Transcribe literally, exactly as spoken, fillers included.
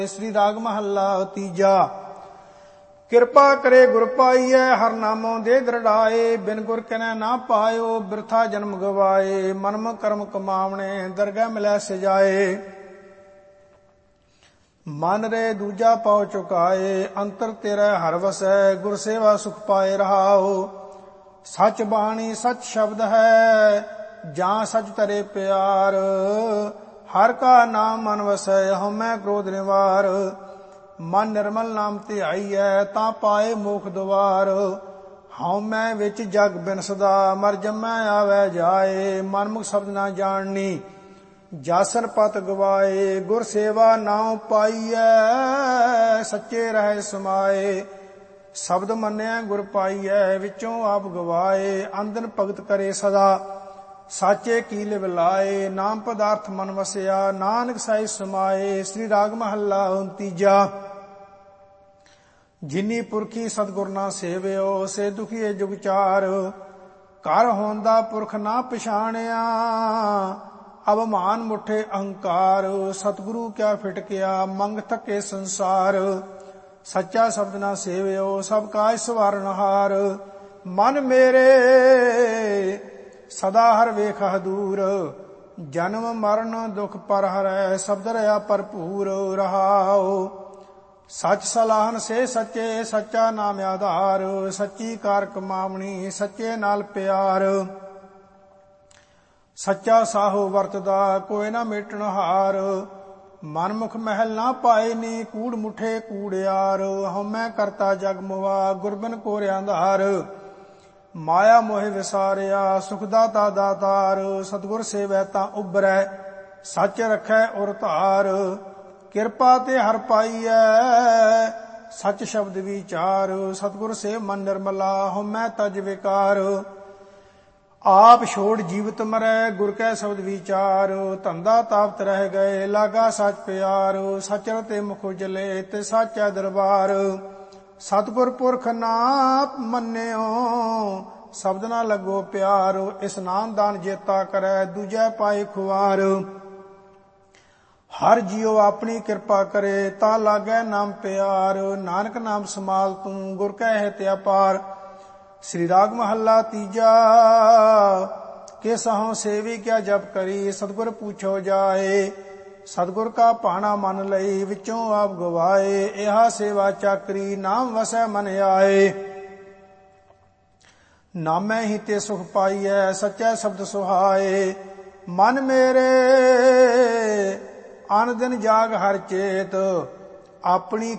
श्री राग महला तीजा। किरपा करे गुर पाईऐ, हर नामों दे दृढ़ाए। बिन गुर कनै ना पायो, बिरथा जन्म गवाए। मनम कर्म कमावणे, दरगह मिलै सजाए। मन रे दूजा पाओ चुकाए, अंतर तेरा हर वसै। गुर सेवा सुख पाए रहाओ। सच बाणी सच शब्द है, जां सच तरे प्यार। हर का नाम मन वसै, हमै क्रोध निवार। मन निर्मल नाम धियाईऐ, तां पाए मोख दुआर। हਉ मैं विच जग बिन सदा, मर जमै आवे जाए। मनमुख शब्द ना जाननी, जासन पत गवाए। गुर सेवा नाउ पाईऐ, सच्चे रहे समाए। शब्द मन्निया गुर पाईऐ, विचों आप गवाए। अंधन भगत करे सदा, साचे की लिव लाए। नाम पदार्थ मन वसिया, नानक साई समाए। श्री राग महला तीजा। जिनी पुरखी सतगुर ना सेवियो, से दुखीए जुग चार। घर होंदा पुरख ना पछाणिया, अवमान मुठे अहंकार। सतगुरु क्या फिटकिया, मंग थके संसार। सच्चा शब्द ना सेवियो, सब काज सवारनहार। मन मेरे सदा हर वेखह दूर, जन्म मरण दुख पर हरै। शब्द रहा भरपूर रहाओ। सच सलाहन से सच्चे, सच्चा नाम आधार। सच्ची कार कमावणी, सच्चे नाल प्यार। सच्चा साहो वरतदा, कोई ना मेटण हार। मनमुख महल ना पाए नी, कूड़ मुठे कूड़ियार। हਉਮੈ करता जग मुआ, गुरबिन कोर अंधार। माया मोह विसारिया, सुखदाता दातार। सतगुर सेवै तां उबरै, सच रखै उर धार। किरपा ते हर पाईऐ, सच शब्द विचार। सतगुर से मन निर्मला, हਉਮੈ तज विकार। आप छोड़ जीवत मरै, गुर कै शब्द विचार। धंधा तापत रह गए, लागा सच प्यार। सच रते मुख उजले, ते साचा दरबार। सतगुर पुरख ना मन्नियो, शब्द ना लगो प्यार। स्नान दान जेता करै, दूजै पाए खुआर। हर जियो अपनी कृपा करे, ता लागै नाम प्यार। नानक नाम समाल तू, गुर कै है ते अपार। श्री राग महला तीजा। के सहों सेवी क्या जप करी, सतगुर पूछो जाए। सतगुर का भाना मन लई, विचों आप गवाए। इहा सेवा चाकरी, नाम वसै मन आए। नामै ही ते सुख पाईऐ, सच्चै शब्द सुहाए। मन मेरे आन दिन जाग हर चेत, अपनी